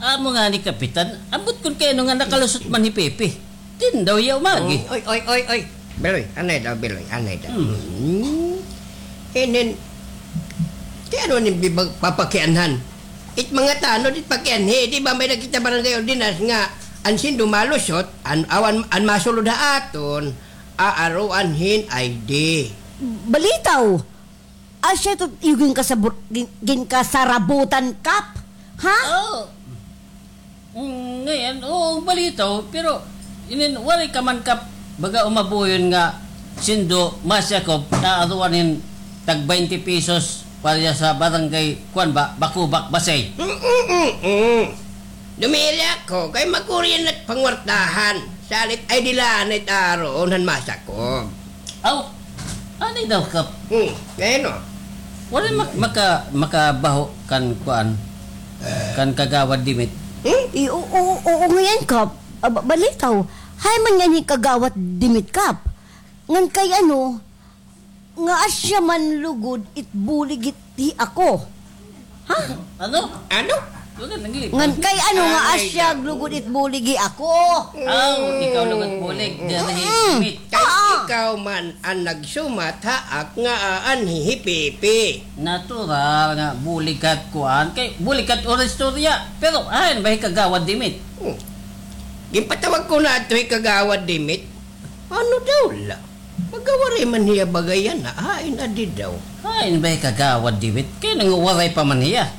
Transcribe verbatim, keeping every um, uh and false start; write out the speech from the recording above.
amo nga ni Kapitan, abot kun kayo nga nakalusot man ni Pepe. Din daw yaw magi. Oy, oy, oy, oy. Beloy, anay daw, Beloy, anay daw. Hmm. Hmm. And then, kaya ano ni bibag papakianhan? It mga tano, dit pakianhe, di ba may nakita barangay ordinas nga, ansin dumalusot, an awan an masulod ha aton, aaruan hin ay di. Balitaw, asya to yung kasabur, gin, gin kasarabutan kap? Ha? Oh. Mm, ngayon, oo, balitaw, pero inin wala ka man kap baga umabuyon nga sindo Masyakop na aruanin tag twenty pesos para sa barangay kuan ba Bakubak Basay. Mm-mm-mm. Dumili ako kay magkuryan at pangwartahan. Salit ay dilanay taro onan Masyakop. Aw, anay daw kap? Hmm, ngayon o. Wala mak maka makabaho kan kuan kan kagawad dimit. Hmm? I, oo, oo, oo ngayon kap. Uh, balitaw, hay man yan yung kagawat dimit kap. Ngan kay ano, nga asya man lugod it buligit di ako. Ha? Ano? Ano? Wala nangili. Ngan kay ano nga Ay, asya naku. lugod it buligi ako. Aw, ikaw lugat bulig diri dimit. Kay Ah. ikaw man ang nagsumat haak nga aan hihipipi. Natural nga bulikat kuan kay bulikat o istorya. Pero ayan ba kagawad dimit? Hmm. Gimpatawag ko na ito'y kagawad dimit. Ano daw la? Magawari man niya bagayan na hain adi daw. Ayan ba kagawad dimit? Kay nanguwaray pa man niya.